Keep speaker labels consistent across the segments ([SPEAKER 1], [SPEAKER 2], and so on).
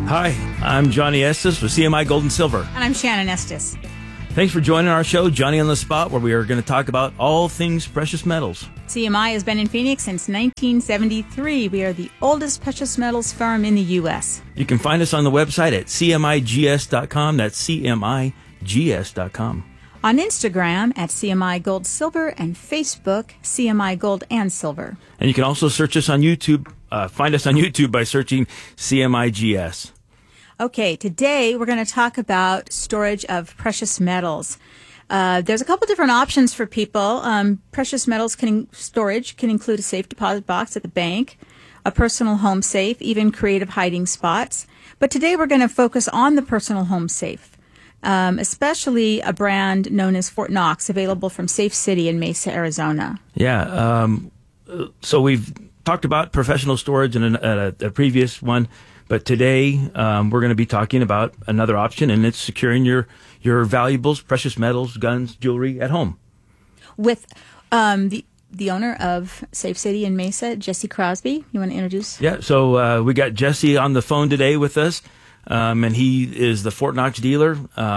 [SPEAKER 1] Hi, I'm Johnny Estes with CMI Gold and Silver.
[SPEAKER 2] And I'm Shannon Estes.
[SPEAKER 1] Thanks for joining our show, Johnny on the Spot, where we are going to talk about all things precious metals.
[SPEAKER 2] CMI has been in Phoenix since 1973. We are the oldest precious metals firm in the U.S.
[SPEAKER 1] You can find us on the website at cmigs.com. That's cmigs.com.
[SPEAKER 2] On Instagram at CMI Gold Silver and Facebook CMI Gold and Silver.
[SPEAKER 1] And you can also search us on YouTube. Find us on YouTube by searching CMIGS.
[SPEAKER 2] Okay, today we're going to talk about storage of precious metals. There's a couple different options for people. Precious metals storage can include a safe deposit box at the bank, a personal home safe, even creative hiding spots. But today we're going to focus on the personal home safe, especially a brand known as Fort Knox, available from Safe City in Mesa, Arizona.
[SPEAKER 1] Yeah, so we've talked about professional storage in a previous one. But today, we're going to be talking about another option, and it's securing your valuables, precious metals, guns, jewelry at home. With
[SPEAKER 2] the owner of Safe City in Mesa, Jesse Crosby. You want to introduce?
[SPEAKER 1] Yeah, so we got Jesse on the phone today with us, and he is the Fort Knox dealer.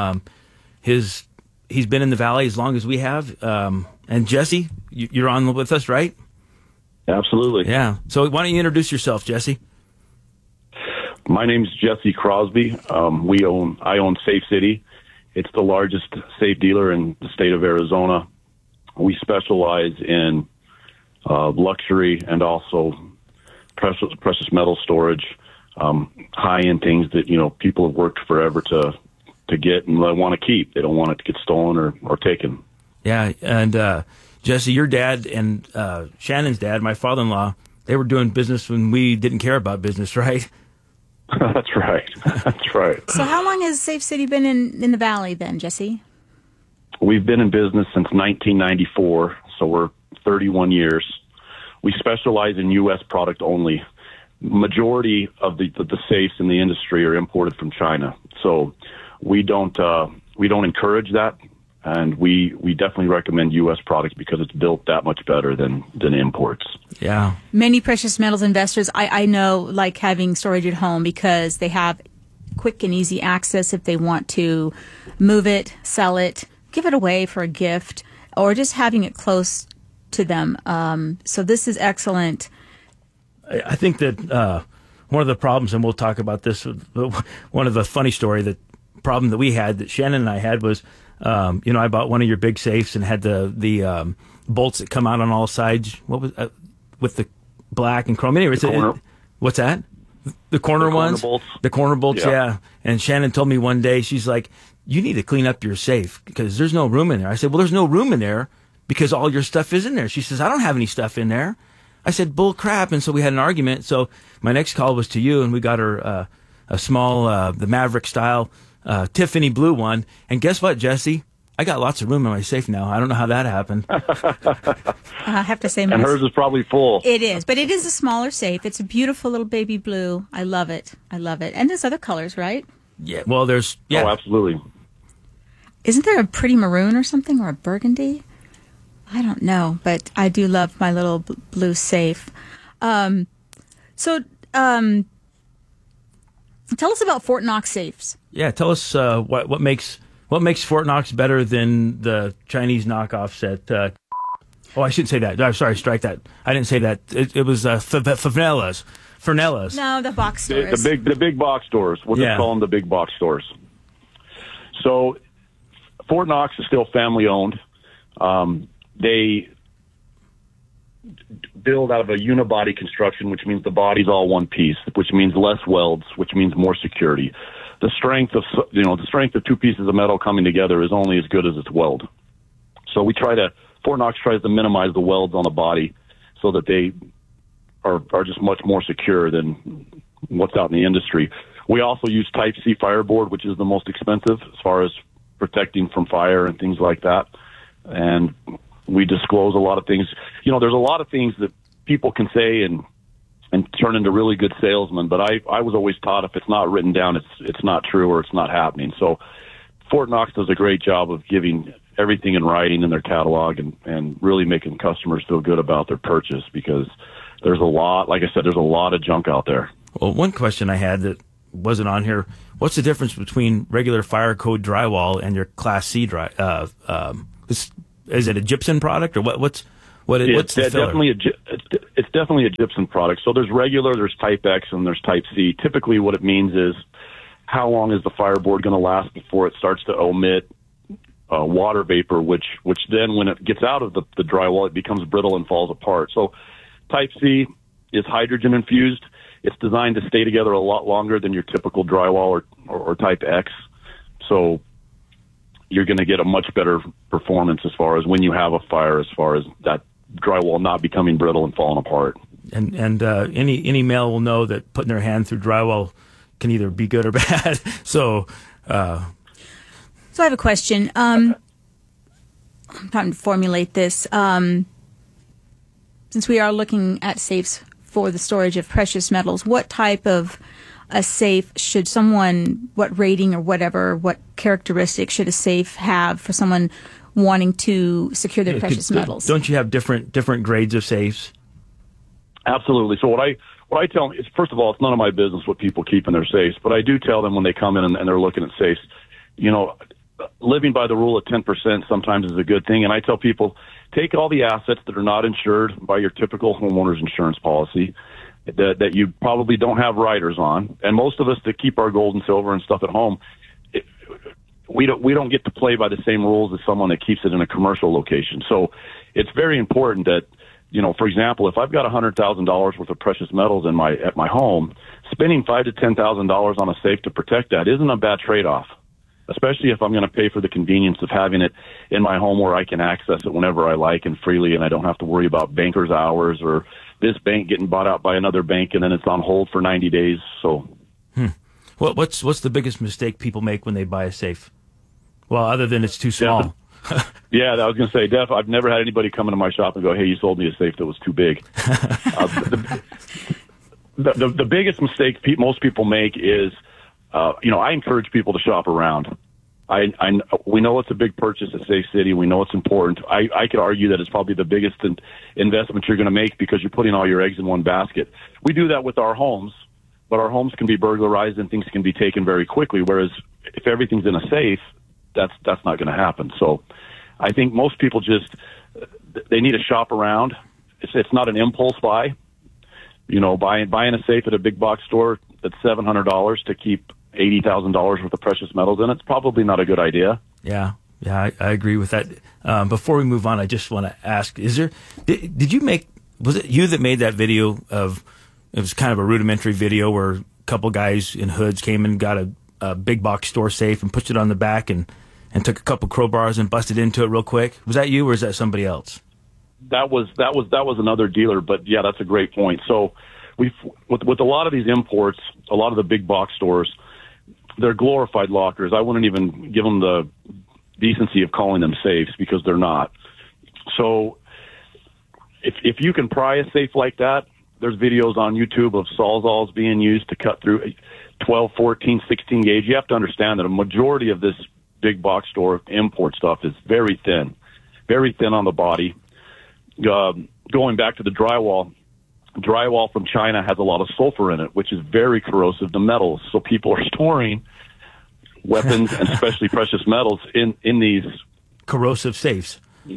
[SPEAKER 1] He's been in the Valley as long as we have. And Jesse, you're on with us, right?
[SPEAKER 3] Absolutely.
[SPEAKER 1] Yeah. So why don't you introduce yourself, Jesse?
[SPEAKER 3] My name's Jesse Crosby. I own Safe City. It's the largest safe dealer in the state of Arizona. We specialize in luxury and also precious metal storage, high-end things that people have worked forever to get and they want to keep. They don't want it to get stolen or taken.
[SPEAKER 1] Yeah, and Jesse, your dad and Shannon's dad, my father-in-law, they were doing business when we didn't care about business, right?
[SPEAKER 3] That's right. That's right.
[SPEAKER 2] So how long has Safe City been in the Valley then, Jesse?
[SPEAKER 3] We've been in business since 1994, so we're 31 years. We specialize in U.S. product only. Majority of the safes in the industry are imported from China, so we don't encourage that, and we definitely recommend U.S. products because it's built that much better than imports.
[SPEAKER 1] Yeah.
[SPEAKER 2] Many precious metals investors I know like having storage at home because they have quick and easy access if they want to move it, sell it, give it away for a gift, or just having it close to them. So this is excellent.
[SPEAKER 1] I think that one of the problems, and we'll talk about this, one of the funny problem that we had, that Shannon and I had was, I bought one of your big safes and had the bolts that come out on all sides. What was with the black and chrome? Anyway, what's that? The corner ones?
[SPEAKER 3] Bolts.
[SPEAKER 1] The corner bolts, yeah. And Shannon told me one day, she's like, you need to clean up your safe because there's no room in there. I said, well, there's no room in there because all your stuff is in there. She says, I don't have any stuff in there. I said, bull crap. And so we had an argument. So my next call was to you, and we got her a small, the Maverick style, Tiffany blue one. And guess what, Jesse? I got lots of room in my safe now. I don't know how that happened.
[SPEAKER 2] I have to say,
[SPEAKER 3] and hers is probably full.
[SPEAKER 2] It is, but it is a smaller safe. It's a beautiful little baby blue. I love it. And there's other colors, right?
[SPEAKER 1] Yeah. Well, there's. Yeah.
[SPEAKER 3] Oh, absolutely.
[SPEAKER 2] Isn't there a pretty maroon or something, or a burgundy? I don't know, but I do love my little blue safe. Tell us about Fort Knox safes.
[SPEAKER 1] Yeah, tell us what makes Fort Knox better than the Chinese knockoffs at. I shouldn't say that. I'm sorry, strike that. I didn't say that. It was Fernellas.
[SPEAKER 2] No, the box stores.
[SPEAKER 3] The big box stores. We'll just call them the big box stores. So, Fort Knox is still family owned. They build out of a unibody construction, which means the body's all one piece, which means less welds, which means more security. The strength of two pieces of metal coming together is only as good as its weld. So Fort Knox tries to minimize the welds on the body so that they are just much more secure than what's out in the industry. We also use Type C fireboard, which is the most expensive as far as protecting from fire and things like that. And we disclose a lot of things. There's a lot of things that people can say and turn into really good salesmen, but I was always taught if it's not written down, it's not true or it's not happening. So Fort Knox does a great job of giving everything in writing in their catalog and really making customers feel good about their purchase because there's a lot of junk out there.
[SPEAKER 1] Well, one question I had that wasn't on here. What's the difference between regular fire code drywall and your Class C is it a gypsum product or what's the filler?
[SPEAKER 3] It's definitely a gypsum product. So there's regular, there's Type X, and there's Type C. Typically, what it means is how long is the fireboard going to last before it starts to emit water vapor, which then when it gets out of the drywall, it becomes brittle and falls apart. So Type C is hydrogen infused. It's designed to stay together a lot longer than your typical drywall or Type X. So you're going to get a much better performance as far as when you have a fire, as far as that drywall not becoming brittle and falling apart.
[SPEAKER 1] And any male will know that putting their hand through drywall can either be good or bad. So
[SPEAKER 2] I have a question. I'm trying to formulate this. Since we are looking at safes for the storage of precious metals, what type of a safe should someone, what rating or whatever, what characteristics should a safe have for someone wanting to secure their precious metals?
[SPEAKER 1] Don't you have different grades of safes?
[SPEAKER 3] Absolutely. So what I tell them is, first of all, it's none of my business what people keep in their safes, but I do tell them when they come in and they're looking at safes, living by the rule of 10% sometimes is a good thing. And I tell people, take all the assets that are not insured by your typical homeowner's insurance policy that you probably don't have riders on. And most of us that keep our gold and silver and stuff at home, we don't get to play by the same rules as someone that keeps it in a commercial location. So it's very important that, for example, if I've got $100,000 worth of precious metals at my home, spending $5,000 to $10,000 on a safe to protect that isn't a bad trade-off, especially if I'm going to pay for the convenience of having it in my home where I can access it whenever I like and freely, and I don't have to worry about banker's hours or this bank getting bought out by another bank and then it's on hold for 90 days. So,
[SPEAKER 1] Well, what's the biggest mistake people make when they buy a safe? Well, other than it's too small.
[SPEAKER 3] Yeah, I was going to say, I've never had anybody come into my shop and go, "Hey, you sold me a safe that was too big." The biggest mistake most people make is, I encourage people to shop around. We know it's a big purchase at Safe City. We know it's important. I could argue that it's probably the biggest investment you're going to make because you're putting all your eggs in one basket. We do that with our homes, but our homes can be burglarized and things can be taken very quickly. Whereas if everything's in a safe, that's not going to happen. So I think most people they need to shop around. It's not an impulse buy. Buying a safe at a big box store that's $700 to keep $80,000 worth of precious metals in it's probably not a good idea.
[SPEAKER 1] Yeah, I agree with that. Before we move on, I just want to ask: was it you that made that video it was kind of a rudimentary video where a couple guys in hoods came and got a big box store safe and pushed it on the back and took a couple crowbars and busted into it real quick? Was that you or is that somebody else?
[SPEAKER 3] That was another dealer, but yeah, that's a great point. So with a lot of these imports, a lot of the big box stores, they're glorified lockers. I wouldn't even give them the decency of calling them safes because they're not. So if you can pry a safe like that, there's videos on YouTube of Sawzalls being used to cut through 12, 14, 16 gauge. You have to understand that a majority of this big box store import stuff is very thin on the body. Going back to the drywall from China has a lot of sulfur in it, which is very corrosive to metals. So people are storing weapons and especially precious metals in these
[SPEAKER 1] corrosive safes.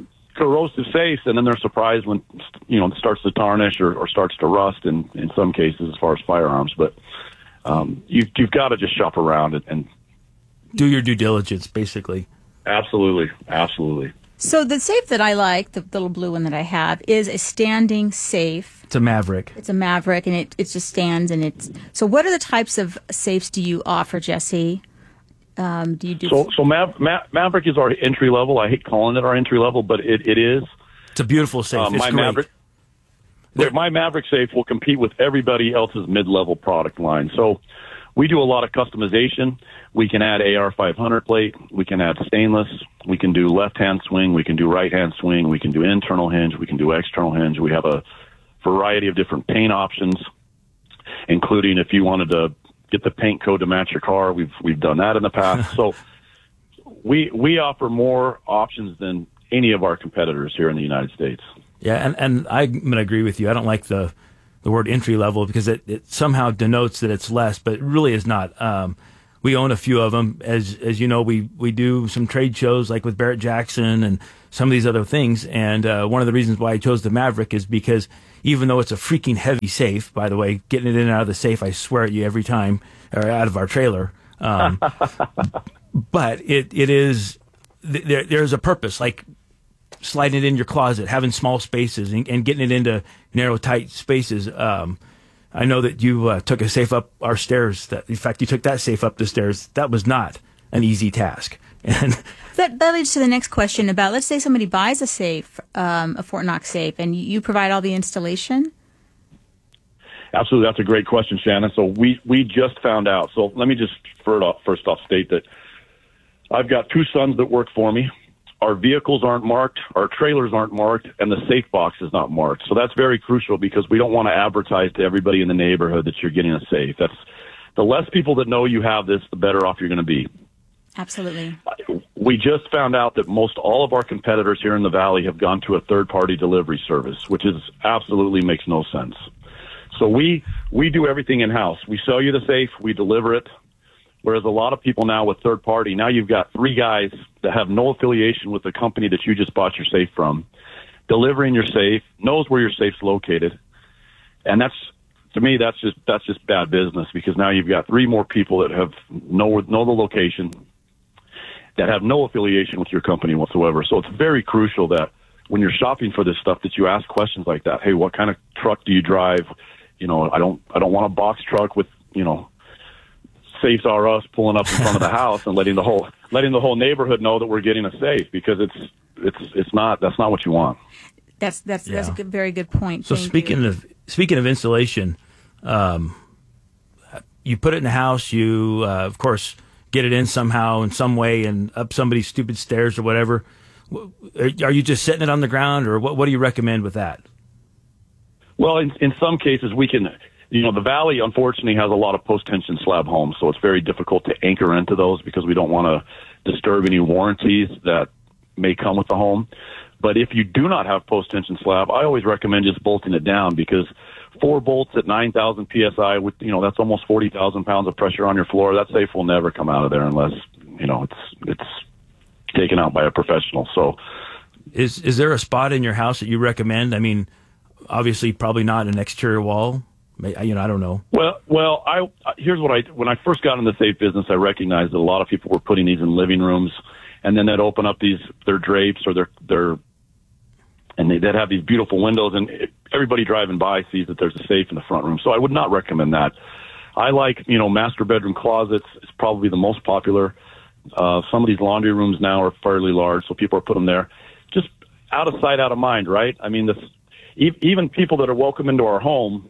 [SPEAKER 3] And then they're surprised when it starts to tarnish or starts to rust in some cases as far as firearms. But you've got to just shop around and
[SPEAKER 1] do your due diligence, basically.
[SPEAKER 3] Absolutely.
[SPEAKER 2] So the safe that I like, the little blue one that I have, is a standing safe.
[SPEAKER 1] It's a Maverick.
[SPEAKER 2] And it just stands. So what are the types of safes do you offer, Jesse? Do you do?
[SPEAKER 3] So Maverick is our entry level. I hate calling it our entry level, but it is.
[SPEAKER 1] It's a beautiful safe. It's great.
[SPEAKER 3] My Maverick safe will compete with everybody else's mid-level product line. So we do a lot of customization. We can add AR-500 plate. We can add stainless. We can do left-hand swing. We can do right-hand swing. We can do internal hinge. We can do external hinge. We have a variety of different paint options, including if you wanted to get the paint code to match your car. We've done that in the past. So we offer more options than any of our competitors here in the United States.
[SPEAKER 1] Yeah, and I'm going to agree with you. I don't like the the word entry level because it somehow denotes that it's less, but it really is not. We own a few of them. As you know, we do some trade shows like with Barrett Jackson and some of these other things. And one of the reasons why I chose the Maverick is because even though it's a freaking heavy safe, by the way, getting it in and out of the safe, I swear at you every time, or out of our trailer. But it is, there's a purpose, like sliding it in your closet, having small spaces and getting it into narrow, tight spaces. I know that you took a safe up our stairs. In fact, you took that safe up the stairs. That was not an easy task. And
[SPEAKER 2] that leads to the next question about, let's say somebody buys a safe, a Fort Knox safe, and you provide all the installation?
[SPEAKER 3] Absolutely. That's a great question, Shannon. So we just found out. So let me just first off state that I've got two sons that work for me. Our vehicles aren't marked, our trailers aren't marked, and the safe box is not marked. So that's very crucial because we don't want to advertise to everybody in the neighborhood that you're getting a safe. That's the less people that know you have this, the better off you're going to be.
[SPEAKER 2] Absolutely.
[SPEAKER 3] We just found out that most all of our competitors here in the Valley have gone to a third-party delivery service, which is absolutely makes no sense. So we do everything in-house. We sell you the safe, we deliver it. Whereas a lot of people now with third party, now you've got three guys that have no affiliation with the company that you just bought your safe from, delivering your safe, knows where your safe's located. And that's, to me, that's just bad business because now you've got three more people that have know the location, that have no affiliation with your company whatsoever. So it's very crucial that when you're shopping for this stuff that you ask questions like that. Hey, what kind of truck do you drive? You know, I don't want a box truck with, you know, Safes R Us pulling up in front of the house and letting the whole neighborhood know that we're getting a safe because that's not what you want.
[SPEAKER 2] That's a very good point.
[SPEAKER 1] So speaking of installation, you put it in the house. You of course get it in somehow in some way and up somebody's stupid stairs or whatever. Are you just setting it on the ground, or what do you recommend with that?
[SPEAKER 3] Well, in some cases we can. You know, the Valley, unfortunately, has a lot of post-tension slab homes, so it's very difficult to anchor into those because we don't want to disturb any warranties that may come with the home. But if you do not have post-tension slab, I always recommend just bolting it down because 4 bolts at 9,000 PSI, with, you know, that's almost 40,000 pounds of pressure on your floor. That safe will never come out of there unless, you know, it's taken out by a professional. So
[SPEAKER 1] is there a spot in your house that you recommend? I mean, obviously probably not an exterior wall. You know, I don't know. Well, here's what when I first got in the safe business, I recognized that a lot of people were putting these in living rooms, and then they'd open up their drapes or they'd have these beautiful windows, and everybody driving by sees that there's a safe in the front room. So I would not recommend that. I like, you know, master bedroom closets is probably the most popular. Some of these laundry rooms now are fairly large, so people are putting them there. Just out of sight, out of mind, right? I mean, even people that are welcome into our home,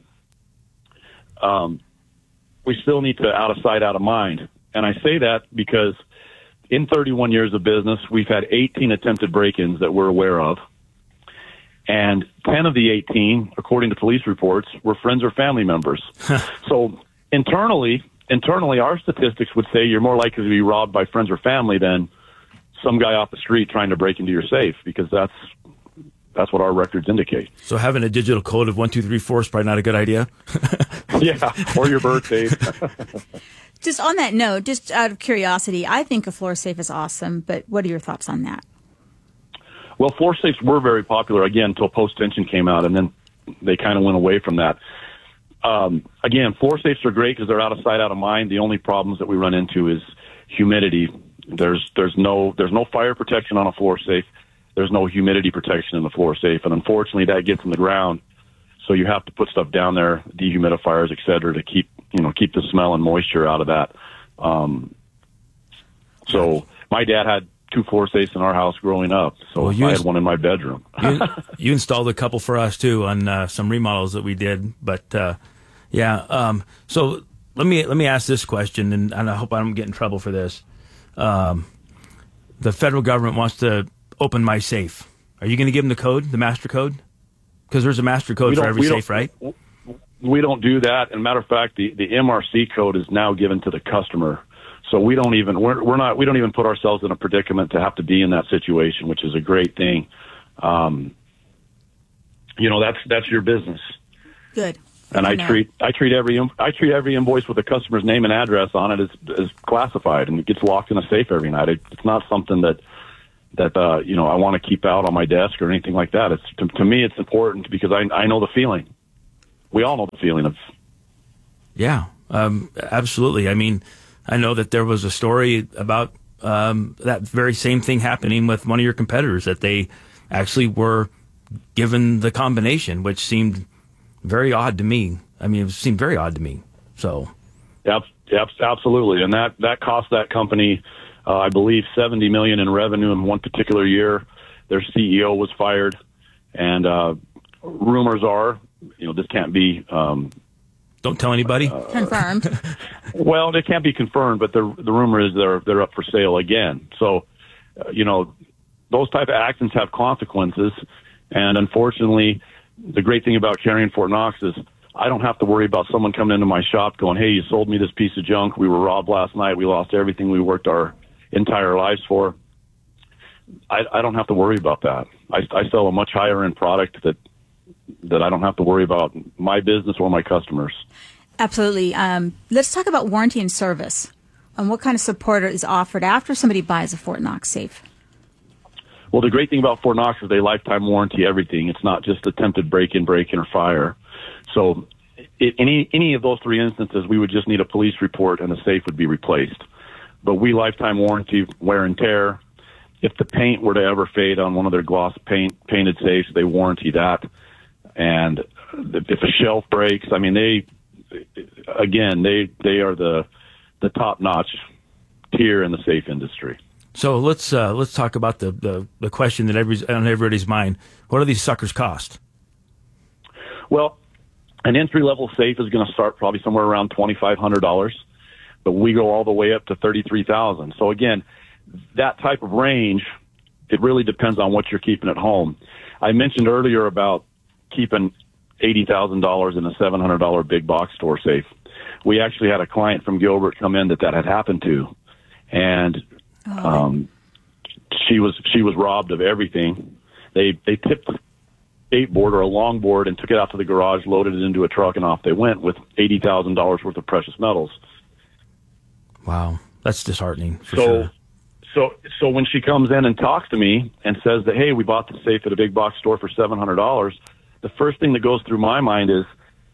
[SPEAKER 1] we still need to out of sight, out of mind. And I say that because in 31 years of business, we've had 18 attempted break-ins that we're aware of. And 10 of the 18, according to police reports, were friends or family members. So internally, our statistics would say you're more likely to be robbed by friends or family than some guy off the street trying to break into your safe, because that's what our records indicate. So having a digital code of 1, 2, 3, 4 is probably not a good idea.
[SPEAKER 3] Yeah, or your birthday.
[SPEAKER 2] Just on that note, just out of curiosity, I think a floor safe is awesome, but what are your thoughts on that?
[SPEAKER 3] Well, floor safes were very popular, again, until post-tension came out, and then they kind of went away from that. Again, floor safes are great because they're out of sight, out of mind. The only problems that we run into is humidity. There's no fire protection on a floor safe. There's no humidity protection in the floor safe, and unfortunately that gets in the ground. So you have to put stuff down there, dehumidifiers, et cetera, to keep the smell and moisture out of that. So my dad had 2 floor safes in our house growing up. So I had one in my bedroom.
[SPEAKER 1] you installed a couple for us too on some remodels that we did. But yeah. So let me ask this question, and I hope I don't get in trouble for this. The federal government wants to open my safe. Are you going to give them the code, the master code? Because there's a master code for every safe, right?
[SPEAKER 3] We don't do that. And matter of fact, the MRC code is now given to the customer. So we don't even put ourselves in a predicament to have to be in that situation, which is a great thing. You know, that's your business.
[SPEAKER 2] Good.
[SPEAKER 3] And I treat every invoice with a customer's name and address on it as classified, and it gets locked in a safe every night. It's not something that I want to keep out on my desk or anything like that. It's to me, it's important because I know the feeling. We all know the feeling of.
[SPEAKER 1] Yeah, absolutely. I mean, I know that there was a story about that very same thing happening with one of your competitors, that they actually were given the combination, which seemed very odd to me. I mean, it seemed very odd to me. So,
[SPEAKER 3] absolutely, and that cost that company, I believe, $70 million in revenue in one particular year. Their CEO was fired, and rumors are, this can't be.
[SPEAKER 1] Don't tell anybody.
[SPEAKER 2] Confirmed.
[SPEAKER 3] Well, it can't be confirmed, but the rumor is they're up for sale again. So, those type of actions have consequences, and unfortunately, the great thing about carrying Fort Knox is I don't have to worry about someone coming into my shop going, "Hey, you sold me this piece of junk. We were robbed last night. We lost everything we worked our entire lives for." I don't have to worry about that. I sell a much higher end product that I don't have to worry about my business or my customers.
[SPEAKER 2] Absolutely. Let's talk about warranty and service. What kind of support is offered after somebody buys a Fort Knox safe?
[SPEAKER 3] Well, the great thing about Fort Knox is they lifetime warranty everything. It's not just attempted break-in, or fire. So any of those three instances, we would just need a police report and the safe would be replaced. But we lifetime warranty wear and tear. If the paint were to ever fade on one of their gloss painted safes, they warranty that. And if a shelf breaks, I mean, they are the top-notch tier in the safe industry.
[SPEAKER 1] So let's talk about the question that on everybody's mind. What do these suckers cost?
[SPEAKER 3] Well, an entry-level safe is going to start probably somewhere around $2,500, but we go all the way up to $33,000. So again, that type of range, it really depends on what you're keeping at home. I mentioned earlier about keeping $80,000 in a $700 big box store safe. We actually had a client from Gilbert come in that had happened to, and she was robbed of everything. They tipped a skateboard or a longboard and took it out to the garage, loaded it into a truck, and off they went with $80,000 worth of precious metals.
[SPEAKER 1] Wow, that's disheartening for sure.
[SPEAKER 3] So when she comes in and talks to me and says that, "Hey, we bought the safe at a big box store for $700," the first thing that goes through my mind is,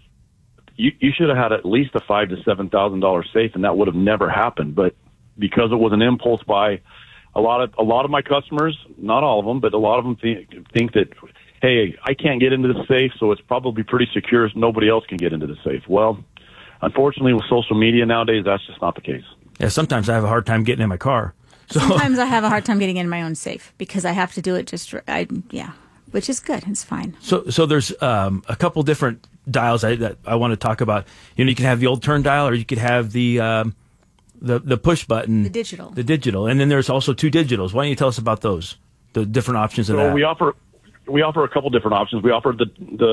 [SPEAKER 3] you should have had at least a $5,000 to $7,000 safe, and that would have never happened. But because it was an impulse buy, a lot of my customers, not all of them, but a lot of them think that, "Hey, I can't get into the safe, so it's probably pretty secure. So nobody else can get into the safe." Well, unfortunately, with social media nowadays, that's just not the case.
[SPEAKER 1] Yeah, sometimes I have a hard time getting in my car.
[SPEAKER 2] Sometimes I have a hard time getting in my own safe because I have to do it which is good. It's fine.
[SPEAKER 1] So there's a couple different dials that I want to talk about. You can have the old turn dial, or you could have the push button,
[SPEAKER 2] the digital,
[SPEAKER 1] and then there's also two digitals. Why don't you tell us about those, the different options of that?
[SPEAKER 3] So we offer a couple different options. We offer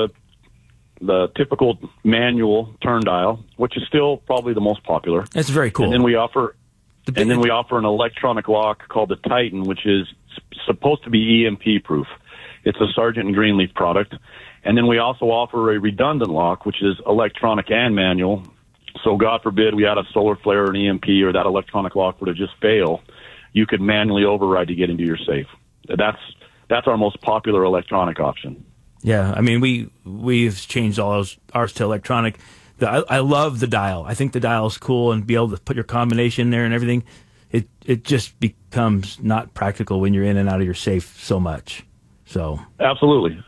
[SPEAKER 3] the typical manual turn dial, which is still probably the most popular.
[SPEAKER 1] That's very cool.
[SPEAKER 3] And then we offer an electronic lock called the Titan, which is supposed to be EMP proof. It's a Sargent and Greenleaf product. And then we also offer a redundant lock, which is electronic and manual. So God forbid we had a solar flare or an EMP or that electronic lock were to just fail, you could manually override to get into your safe. That's our most popular electronic option.
[SPEAKER 1] Yeah, I mean, we've changed all ours to electronic. I love the dial. I think the dial is cool, and be able to put your combination in there and everything. It just becomes not practical when you're in and out of your safe so much. So
[SPEAKER 3] absolutely.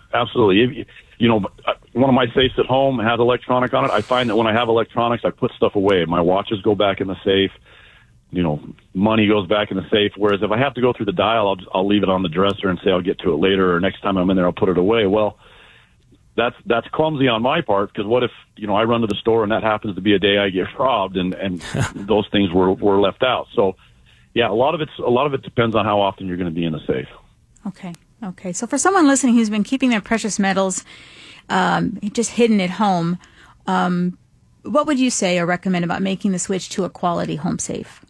[SPEAKER 3] One of my safes at home has electronic on it. I find that when I have electronics, I put stuff away. My watches go back in the safe. Money goes back in the safe. Whereas if I have to go through the dial, I'll leave it on the dresser and say I'll get to it later, or next time I'm in there, I'll put it away. Well, that's clumsy on my part, because what if, I run to the store and that happens to be a day I get robbed and those things were left out. So yeah, a lot of it depends on how often you're going to be in the safe.
[SPEAKER 2] Okay. So for someone listening who's been keeping their precious metals just hidden at home, what would you say or recommend about making the switch to a quality home safe?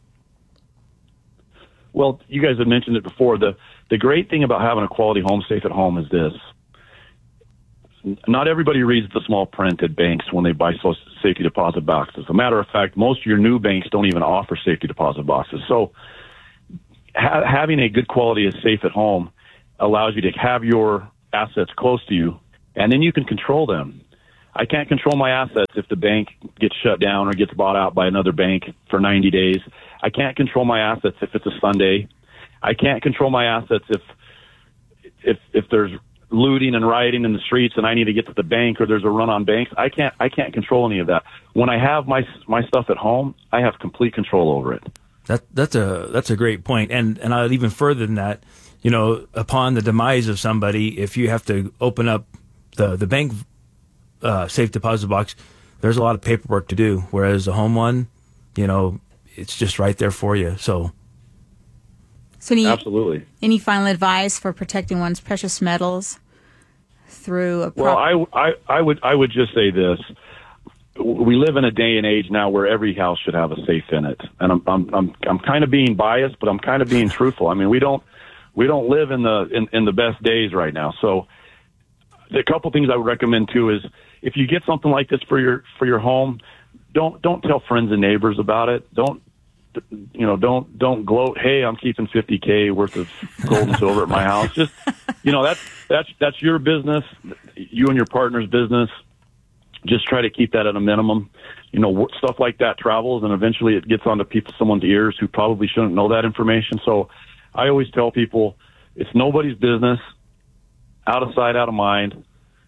[SPEAKER 3] Well, you guys have mentioned it before. The great thing about having a quality home safe at home is this. not everybody reads the small print at banks when they buy safety deposit boxes. As a matter of fact, most of your new banks don't even offer safety deposit boxes. So having a good quality of safe at home allows you to have your assets close to you, and then you can control them. I can't control my assets if the bank gets shut down or gets bought out by another bank for 90 days. I can't control my assets if it's a Sunday. I can't control my assets if there's looting and rioting in the streets and I need to get to the bank or there's a run on banks. I can't control any of that. When I have my stuff at home, I have complete control over it.
[SPEAKER 1] That's a great point. And I'll even further than that, upon the demise of somebody, if you have to open up the bank safe deposit box, there's a lot of paperwork to do. Whereas a home one, it's just right there for you. So
[SPEAKER 3] absolutely.
[SPEAKER 2] Any final advice for protecting one's precious metals through a
[SPEAKER 3] Well, I would just say this. We live in a day and age now where every house should have a safe in it. And I'm kind of being biased, but I'm kind of being truthful. I mean, we don't live in the best days right now. So the couple things I would recommend too is if you get something like this for your home, don't tell friends and neighbors about it. Don't gloat. Hey, I'm keeping $50K worth of gold and silver at my house. Just, that's your business, you and your partner's business. Just try to keep that at a minimum. Stuff like that travels, and eventually it gets onto someone's ears who probably shouldn't know that information. So I always tell people it's nobody's business, out of sight, out of mind,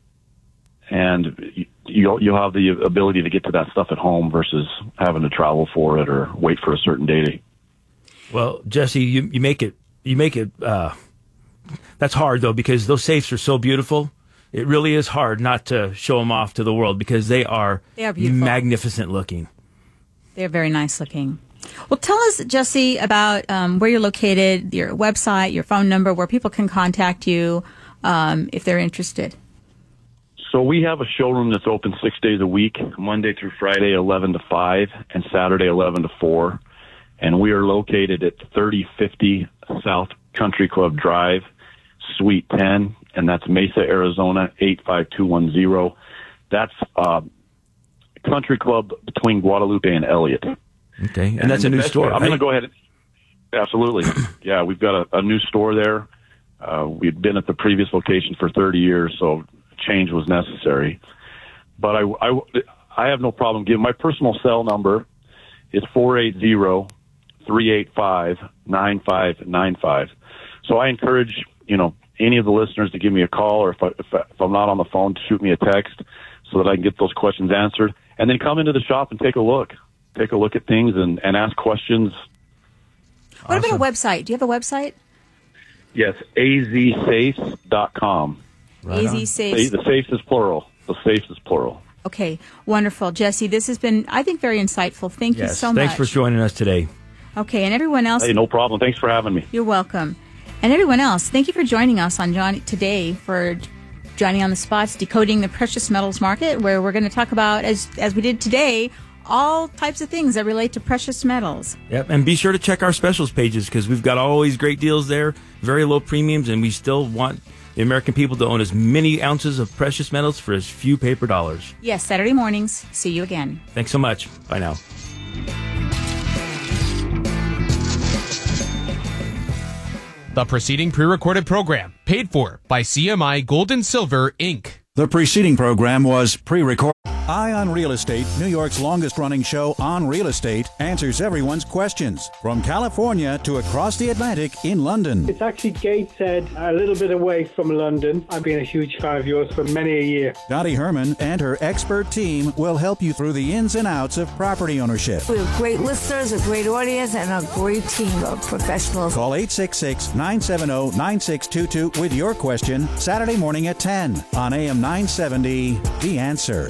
[SPEAKER 3] and you'll have the ability to get to that stuff at home versus having to travel for it or wait for a certain day.
[SPEAKER 1] Well, Jesse, you make it. That's hard though, because those safes are so beautiful. It really is hard not to show them off to the world because they are
[SPEAKER 2] beautiful,
[SPEAKER 1] magnificent looking.
[SPEAKER 2] They're very nice looking. Well, tell us, Jesse, about where you're located, your website, your phone number, where people can contact you if they're interested.
[SPEAKER 3] So we have a showroom that's open 6 days a week, Monday through Friday, 11 to 5, and Saturday, 11 to 4. And we are located at 3050 South Country Club Drive, Suite 10, and that's Mesa, Arizona, 85210. That's Country Club between Guadalupe and Elliott.
[SPEAKER 1] Okay, and that's a new store.
[SPEAKER 3] I'm going to go ahead. Absolutely. Yeah, we've got a new store there. We'd been at the previous location for 30 years, so change was necessary. But I have no problem giving. My personal cell number is 480-385-9595. So I encourage, any of the listeners to give me a call, or if I'm not on the phone, to shoot me a text so that I can get those questions answered. And then come into the shop and take a look. Take a look at things and ask questions.
[SPEAKER 2] What about a website? Do you have a website?
[SPEAKER 3] Yes, azsafes.com.
[SPEAKER 1] Right
[SPEAKER 2] AZSafes.
[SPEAKER 3] The safes is plural. The safes is plural.
[SPEAKER 2] Okay, wonderful. Jesse, this has been, I think, very insightful. Thank you so much.
[SPEAKER 1] Thanks for joining us today.
[SPEAKER 2] Okay, and everyone else.
[SPEAKER 3] Hey, no problem. Thanks for having me.
[SPEAKER 2] You're welcome. And everyone else, thank you for joining us on today for Johnny on the Spots, Decoding the Precious Metals Market, where we're going to talk about, as we did today, all types of things that relate to precious metals.
[SPEAKER 1] Yep, and be sure to check our specials pages because we've got always great deals there, very low premiums, and we still want the American people to own as many ounces of precious metals for as few paper dollars.
[SPEAKER 2] Yes, Saturday mornings. See you again.
[SPEAKER 1] Thanks so much. Bye now.
[SPEAKER 4] The preceding pre-recorded program paid for by CMI Gold and Silver, Inc.
[SPEAKER 5] The preceding program was pre-recorded. Eye on Real Estate, New York's longest-running show on real estate, answers everyone's questions. From California to across the Atlantic in London.
[SPEAKER 6] It's actually Gateshead, a little bit away from London. I've been a huge fan of yours for many a year.
[SPEAKER 5] Dottie Herman and her expert team will help you through the ins and outs of property ownership.
[SPEAKER 7] We have great listeners, a great audience, and a great team of professionals.
[SPEAKER 5] Call 866-970-9622 with your question Saturday morning at 10 on AM 970, The Answer.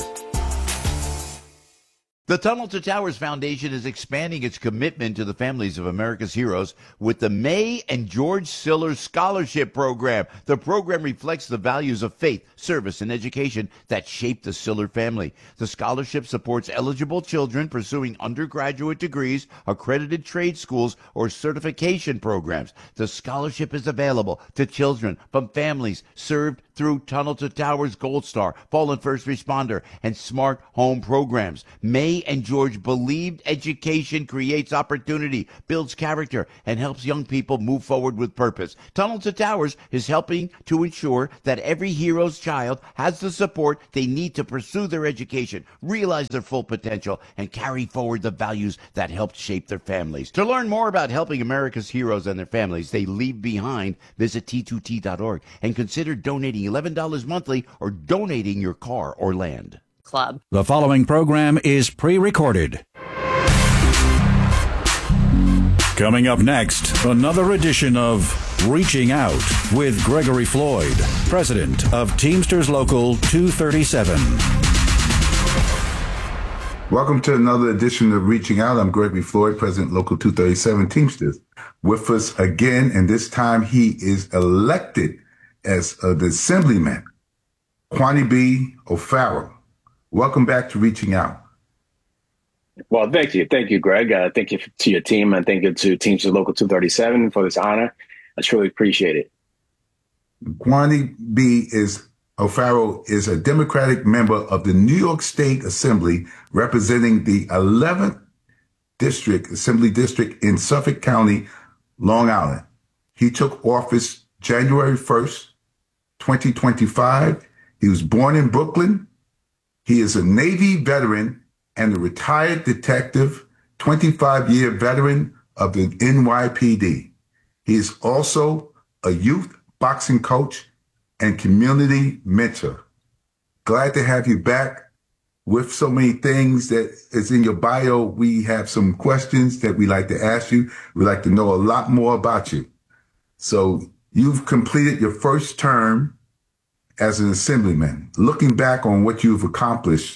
[SPEAKER 8] The Tunnel to Towers Foundation is expanding its commitment to the families of America's heroes with the May and George Siller Scholarship Program. The program reflects the values of faith, service, and education that shaped the Siller family. The scholarship supports eligible children pursuing undergraduate degrees, accredited trade schools, or certification programs. The scholarship is available to children from families served through Tunnel to Towers Gold Star, Fallen First Responder, and Smart Home programs. May and George believed education creates opportunity, builds character, and helps young people move forward with purpose. Tunnel to Towers is helping to ensure that every hero's child has the support they need to pursue their education, realize their full potential, and carry forward the values that helped shape their families. To learn more about helping America's heroes and their families they leave behind, visit T2T.org and consider donating $11 monthly or donating your car or land.
[SPEAKER 9] Club.
[SPEAKER 5] The following program is pre-recorded. Coming up next, another edition of Reaching Out with Gregory Floyd, president of Teamsters Local 237.
[SPEAKER 10] Welcome to another edition of Reaching Out. I'm Gregory Floyd, president Local 237 Teamsters. With us again, and this time he is elected as the Assemblyman, Kwani B. O'Farrell. Welcome back to Reaching Out.
[SPEAKER 11] Well, thank you. Thank you, Greg. Thank you to your team, and thank you to Teamsters Local 237 for this honor. I truly appreciate it.
[SPEAKER 10] Kwani B. O'Farrell is a Democratic member of the New York State Assembly representing the 11th Assembly District in Suffolk County, Long Island. He took office January 1st, 2025. He was born in Brooklyn. He is a Navy veteran and a retired detective, 25-year veteran of the NYPD. He is also a youth boxing coach and community mentor. Glad to have you back. With so many things that is in your bio, we have some questions that we like to ask you. We'd like to know a lot more about you. So you've completed your first term as an assemblyman. Looking back on what you've accomplished,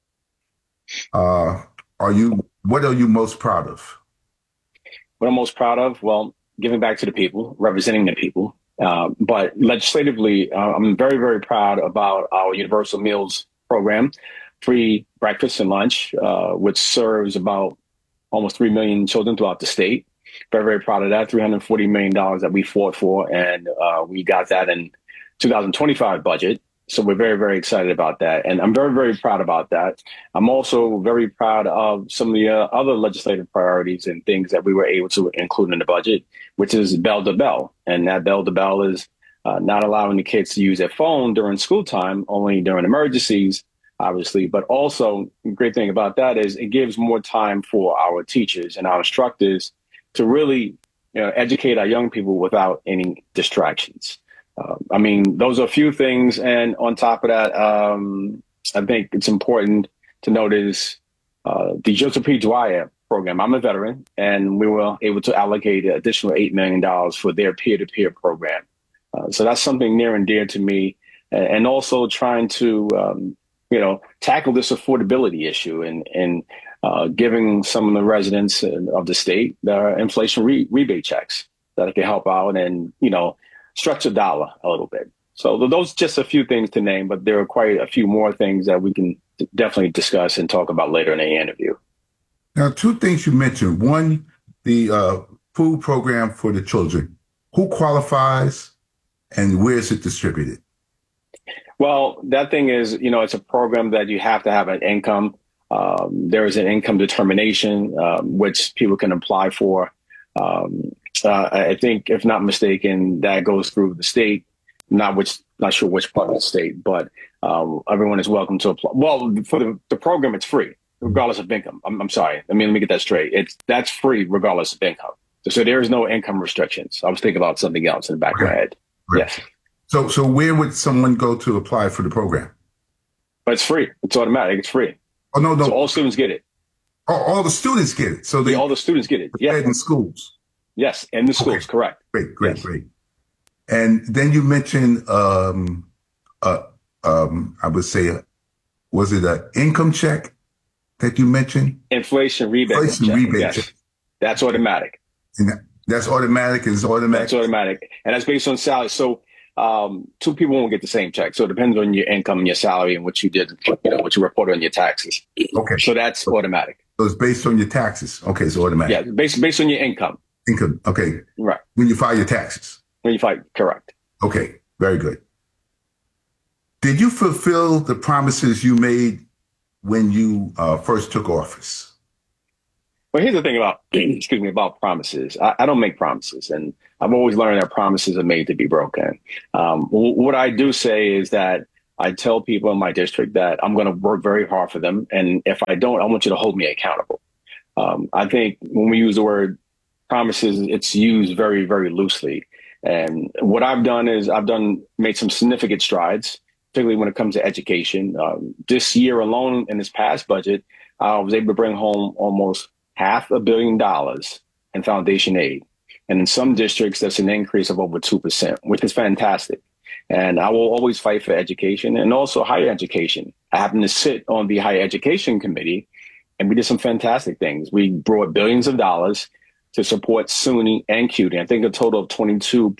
[SPEAKER 10] what are you most proud of?
[SPEAKER 11] What I'm most proud of? Well, giving back to the people, representing the people. But legislatively, I'm very, very proud about our universal meals program, free breakfast and lunch, which serves about almost 3 million children throughout the state. Very, very proud of that. $340 million that we fought for, and we got that in 2025 budget. So we're very, very excited about that. And I'm very, very proud about that. I'm also very proud of some of the other legislative priorities and things that we were able to include in the budget, which is Bell to Bell. And that Bell to Bell is not allowing the kids to use their phone during school time, only during emergencies, obviously. But also, the great thing about that is it gives more time for our teachers and our instructors to really educate our young people without any distractions. Those are a few things. And on top of that, I think it's important to notice the Joseph P. Dwyer program. I'm a veteran, and we were able to allocate an additional $8 million for their peer-to-peer program. So that's something near and dear to me. And also trying to, tackle this affordability issue and giving some of the residents of the state their inflation rebate checks that can help out and, stretch the dollar a little bit. So those are just a few things to name, but there are quite a few more things that we can definitely discuss and talk about later in the interview.
[SPEAKER 10] Now, two things you mentioned. One, the food program for the children. Who qualifies and where is it distributed?
[SPEAKER 11] Well, that thing is, it's a program that you have to have an income. There is an income determination, which people can apply for. I think, if not mistaken, that goes through the state. Not sure which part of the state, but everyone is welcome to apply. Well, for the program, it's free, regardless of income. I'm sorry. Let me get that straight. That's free, regardless of income. So there is no income restrictions. I was thinking about something else in the back of my head.
[SPEAKER 10] Right.
[SPEAKER 11] Yes.
[SPEAKER 10] So where would someone go to apply for the program?
[SPEAKER 11] But it's free. It's automatic. It's free.
[SPEAKER 10] Oh, no.
[SPEAKER 11] So all students get it.
[SPEAKER 10] Oh, all the students get it. So
[SPEAKER 11] all the students get it. Yeah.
[SPEAKER 10] In schools.
[SPEAKER 11] Yes, in the schools, correct.
[SPEAKER 10] Great. And then you mentioned, I would say, was it an income check that you mentioned?
[SPEAKER 11] Inflation rebate check. That's automatic.
[SPEAKER 10] And that's automatic. It's automatic.
[SPEAKER 11] That's automatic, and that's based on salary. So two people won't get the same check. So it depends on your income and your salary and what you did, what you reported on your taxes.
[SPEAKER 10] Okay.
[SPEAKER 11] So that's automatic.
[SPEAKER 10] So it's based on your taxes. Okay, so automatic.
[SPEAKER 11] Yeah, based on your income.
[SPEAKER 10] Income. Okay.
[SPEAKER 11] Right.
[SPEAKER 10] When you file your taxes.
[SPEAKER 11] When you file, correct.
[SPEAKER 10] Okay. Very good. Did you fulfill the promises you made when you first took office?
[SPEAKER 11] Well, here's the thing about, excuse me, about promises. I don't make promises, and I've always learned that promises are made to be broken. What I do say is that I tell people in my district that I'm going to work very hard for them. And if I don't, I want you to hold me accountable. I think when we use the word promises, it's used very, very loosely. And what I've done is made some significant strides, particularly when it comes to education. This year alone, in this past budget, I was able to bring home almost $500 million in foundation aid. And in some districts, that's an increase of over 2%, which is fantastic. And I will always fight for education and also higher education. I happen to sit on the higher education committee, and we did some fantastic things. We brought billions of dollars to support SUNY and CUNY. I think a total of $22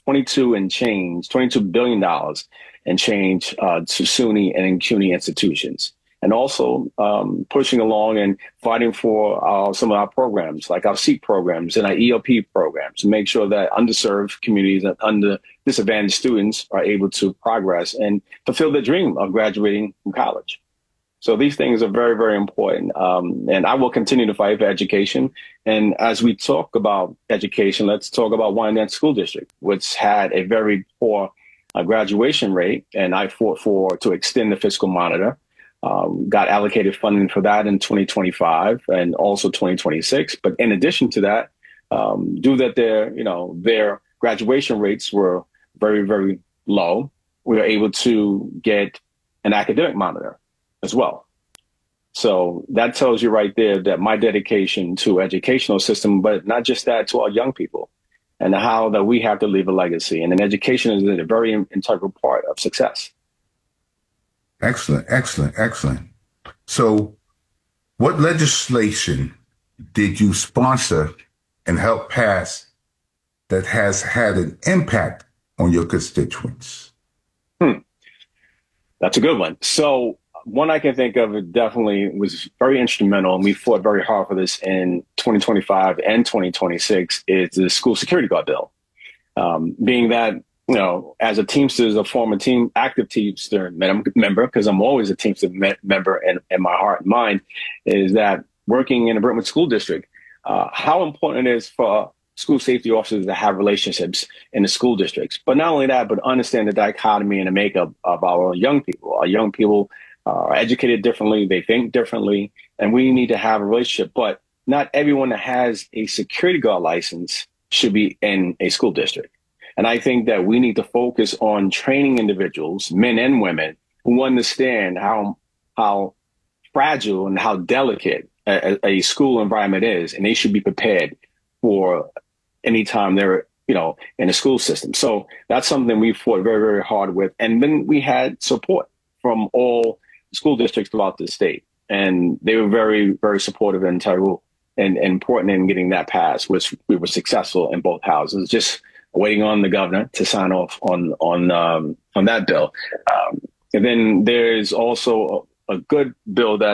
[SPEAKER 11] billion and change to SUNY and CUNY institutions. And also pushing along and fighting for some of our programs, like our SEEP programs and our ELP programs, to make sure that underserved communities and disadvantaged students are able to progress and fulfill their dream of graduating from college. So these things are very, very important. And I will continue to fight for education. And as we talk about education, let's talk about Wyandanch School District, which had a very poor graduation rate. And I fought to extend the fiscal monitor. Got allocated funding for that in 2025 and also 2026. But in addition to that, due that their graduation rates were very, very low, we were able to get an academic monitor as well. So that tells you right there that my dedication to educational system, but not just that, to our young people and how that we have to leave a legacy. And then education is a very integral part of success.
[SPEAKER 10] Excellent, excellent, excellent. So what legislation did you sponsor and help pass that has had an impact on your constituents?
[SPEAKER 11] That's a good one. So one I can think of, it definitely was very instrumental, and we fought very hard for this in 2025 and 2026, is the school security guard bill. Being that, as a Teamsters, a former active Teamster member, because I'm always a Teamster member in my heart and mind, is that working in a Brentwood school district, how important it is for school safety officers to have relationships in the school districts. But not only that, but understand the dichotomy and the makeup of our young people. Our young people are educated differently, they think differently, and we need to have a relationship. But not everyone that has a security guard license should be in a school district. And I think that we need to focus on training individuals, men and women, who understand how fragile and how delicate a school environment is, and they should be prepared for any time they're, in a school system. So that's something we fought very, very hard with. And then we had support from all school districts throughout the state, and they were very, very supportive and integral and important in getting that passed, which we were successful in both houses. Just waiting on the governor to sign off on that bill. And then there's also a good bill that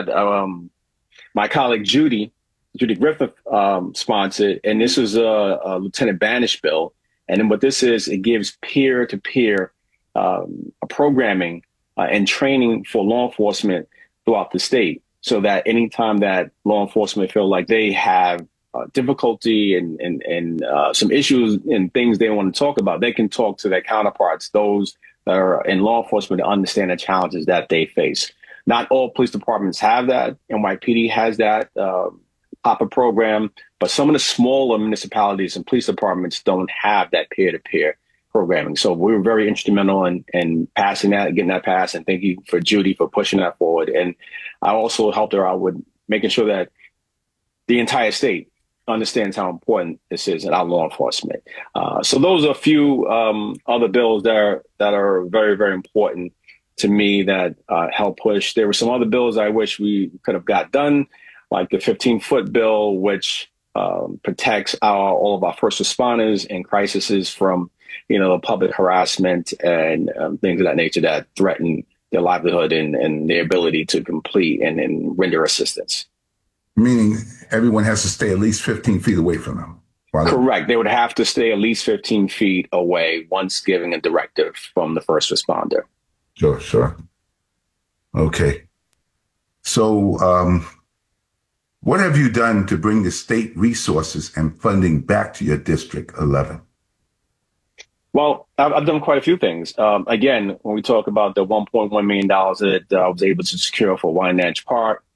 [SPEAKER 11] my colleague Judy Griffith sponsored, and this is a Lieutenant Banish bill. And then what this is, it gives peer-to-peer programming and training for law enforcement throughout the state, so that anytime that law enforcement feel like they have difficulty and some issues and things they want to talk about, they can talk to their counterparts, those that are in law enforcement, to understand the challenges that they face. Not all police departments have that. NYPD has that PAPA program, but some of the smaller municipalities and police departments don't have that peer-to-peer programming. So we were very instrumental in passing that, getting that passed, and thank you for Judy for pushing that forward. And I also helped her out with making sure that the entire state understands how important this is in our law enforcement. So those are a few other bills that are very, very important to me that help push. There were some other bills I wish we could have got done, like the 15-foot bill, which protects all of our first responders in crises from, the public harassment and things of that nature that threaten their livelihood and their ability to complete and render assistance.
[SPEAKER 10] Meaning everyone has to stay at least 15 feet away from them.
[SPEAKER 11] Correct. They would have to stay at least 15 feet away once giving a directive from the first responder.
[SPEAKER 10] Sure. Okay. So, what have you done to bring the state resources and funding back to your District 11?
[SPEAKER 11] Well, I've done quite a few things. Again, when we talk about the $1.1 million that I was able to secure for Wynetch Park,